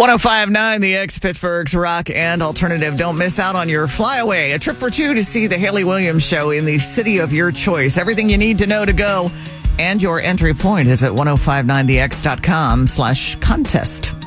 1059 The X, Pittsburgh's rock and alternative. Don't miss out on your flyaway. A trip for two to see the Haley Williams Show in the city of your choice. Everything you need to know to go. And your entry point is at 1059thex.com/contest.